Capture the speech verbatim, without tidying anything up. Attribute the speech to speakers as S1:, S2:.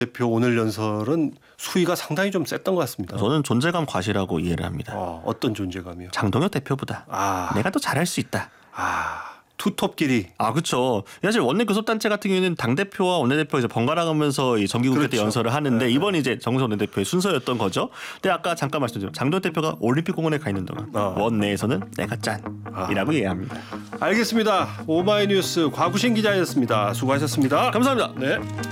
S1: 대표 오늘 연설은 수위가 상당히 좀 셌던 것 같습니다.
S2: 저는 존재감 과시라고 이해를 합니다.
S1: 어, 어떤 존재감이요?
S2: 장동혁 대표보다
S1: 아,
S2: 내가 더 잘할 수 있다.
S1: 아, 투톱끼리.
S2: 아, 그렇죠. 사실 원내 교섭단체 같은 경우에는 당 대표와 원내 대표가 이제 번갈아 가면서 이 정기국회 때
S1: 그렇죠.
S2: 연설을 하는데
S1: 네,
S2: 이번 이제 정선 원내 대표의 순서였던 거죠. 근데 아까 잠깐 말씀드린 장동혁 대표가 올림픽공원에 가 있는 동안
S1: 어.
S2: 원내에서는 내가 짠이라고
S1: 아.
S2: 이해합니다.
S1: 알겠습니다. 오마이뉴스 곽우신 기자였습니다. 수고하셨습니다.
S2: 감사합니다.
S1: 네.